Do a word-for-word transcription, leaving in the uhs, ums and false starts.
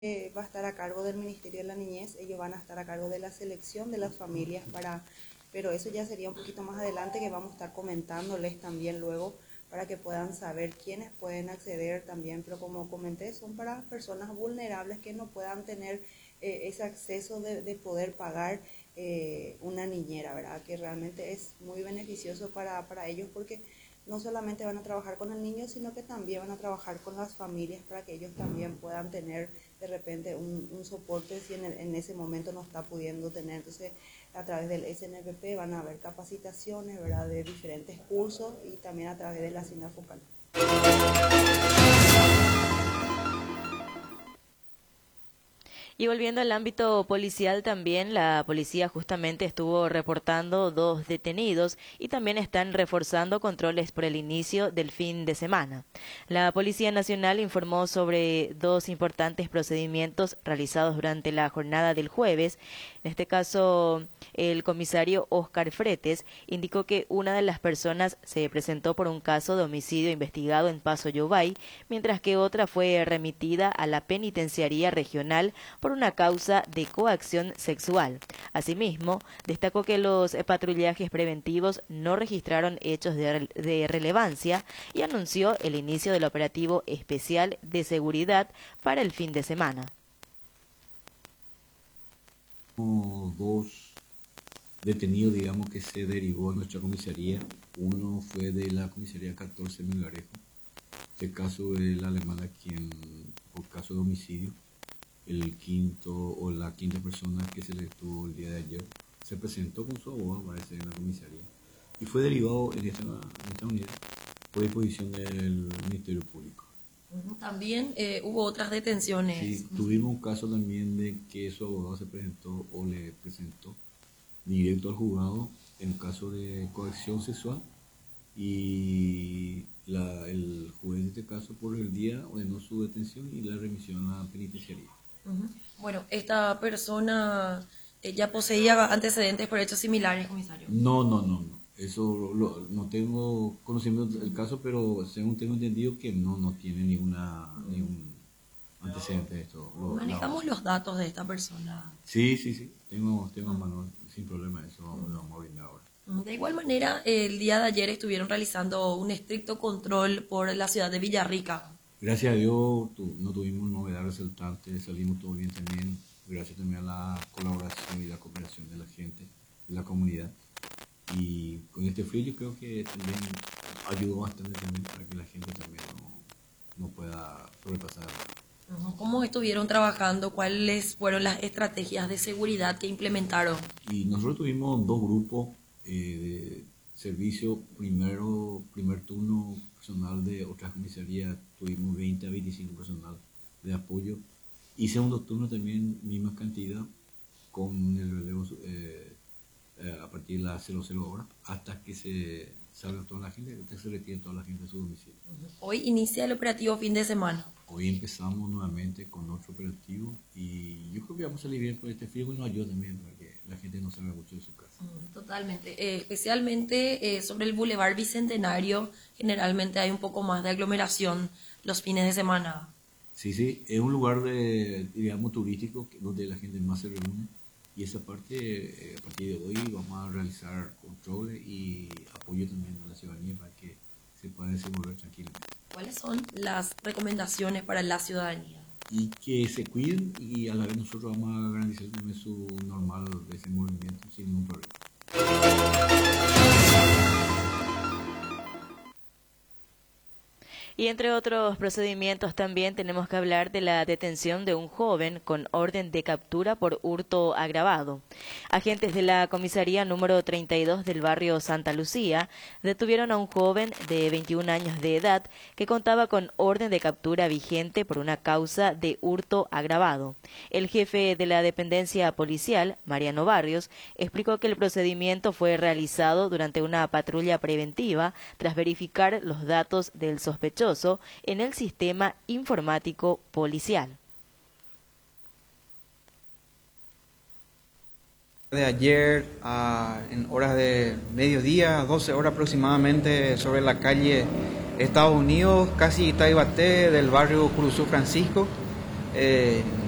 eh, va a estar a cargo del Ministerio de la Niñez, ellos van a estar a cargo de la selección de las familias para, pero eso ya sería un poquito más adelante que vamos a estar comentándoles también luego para que puedan saber quiénes pueden acceder también, pero como comenté, son para personas vulnerables que no puedan tener eh, ese acceso de, de poder pagar eh, una niñera, ¿verdad? Que realmente es muy beneficioso para, para ellos porque no solamente van a trabajar con el niño, sino que también van a trabajar con las familias para que ellos también puedan tener de repente un, un soporte si en, el, en ese momento no está pudiendo tener. Entonces, a través del S N P P van a haber capacitaciones, ¿verdad?, de diferentes cursos y también a través de la Hacienda Focal. Y volviendo al ámbito policial también, la policía justamente estuvo reportando dos detenidos y también están reforzando controles por el inicio del fin de semana. La Policía Nacional informó sobre dos importantes procedimientos realizados durante la jornada del jueves. En este caso, el comisario Oscar Fretes indicó que una de las personas se presentó por un caso de homicidio investigado en Paso Yobay, mientras que otra fue remitida a la penitenciaría regional por una causa de coacción sexual. Asimismo, destacó que los patrullajes preventivos no registraron hechos de, de relevancia y anunció el inicio del operativo especial de seguridad para el fin de semana. Dos detenidos, digamos, que se derivó a nuestra comisaría. Uno fue de la comisaría catorce Melgarejo. Este caso es la alemana quien, por caso de homicidio, el quinto o la quinta persona que se le detuvo el día de ayer se presentó con su abogado, parece, en la comisaría y fue derivado en esta, en esta unidad por disposición del Ministerio Público. También eh, hubo otras detenciones. Sí, tuvimos un caso también de que su abogado se presentó o le presentó directo al juzgado en caso de coacción sexual y la, el juez de este caso por el día ordenó su detención y la remisión a la penitenciaría. Uh-huh. Bueno, esta persona eh, ya poseía antecedentes por hechos similares, comisario. No, no, no, no. Eso lo, no tengo conocimiento del caso, pero según tengo entendido que no, no tiene ninguna ningún antecedente de esto. Lo, Manejamos no. los datos de esta persona. Sí, sí, sí. Tengo, tengo uh-huh. mano sin problema eso. Uh-huh. Lo vamos a brindar ahora. De igual manera, el día de ayer estuvieron realizando un estricto control por la ciudad de Villarrica. Gracias a Dios tu, no tuvimos novedad resultante, salimos todo bien también, gracias también a la colaboración y la cooperación de la gente, de la comunidad. Y con este frío yo creo que también ayudó bastante también para que la gente también no, no pueda sobrepasar. ¿Cómo estuvieron trabajando? ¿Cuáles fueron las estrategias de seguridad que implementaron? Y nosotros tuvimos dos grupos eh, de servicio, primero, primer turno personal de otras comisarías, tuvimos veinte a veinticinco personal de apoyo y segundo turno también misma cantidad con el relevo eh, eh, a partir de las cero cero horas hasta que se salga toda la gente, hasta que se retire toda la gente de su domicilio. Hoy inicia el operativo fin de semana. Hoy empezamos nuevamente con otro operativo y yo creo que vamos a salir bien por este frío y nos ayuda también para que la gente no salga mucho de su casa. Totalmente, eh, especialmente eh, sobre el Boulevard Bicentenario, generalmente hay un poco más de aglomeración los fines de semana. Sí, sí, es un lugar, de, digamos, turístico donde la gente más se reúne y esa parte, eh, a partir de hoy vamos a realizar controles y apoyo también a la ciudadanía para que se pueda desenvolver tranquilamente. ¿Cuáles son las recomendaciones para la ciudadanía? Y que se cuiden y a la vez nosotros vamos a garantizar también su normal desenvolvimiento sin ningún problema. Y entre otros procedimientos también tenemos que hablar de la detención de un joven con orden de captura por hurto agravado. Agentes de la comisaría número treinta y dos del barrio Santa Lucía detuvieron a un joven de veintiún años de edad que contaba con orden de captura vigente por una causa de hurto agravado. El jefe de la dependencia policial, Mariano Barrios, explicó que el procedimiento fue realizado durante una patrulla preventiva tras verificar los datos del sospechoso en el sistema informático policial. De ayer a, en horas de mediodía, doce horas aproximadamente, sobre la calle Estados Unidos, casi Taibaté, del barrio Curuzú Francisco, eh,